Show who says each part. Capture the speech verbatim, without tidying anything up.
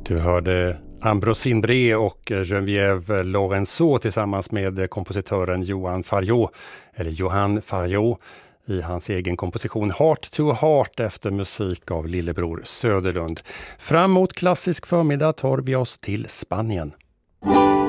Speaker 1: Du hörde Ambroise Cindré och Geneviève Lorenzo tillsammans med kompositören Johan Farjot, eller Johan Farjot, i hans egen komposition Heart to Heart efter musik av lillebror Söderlund. Fram mot klassisk förmiddag tar vi oss till Spanien.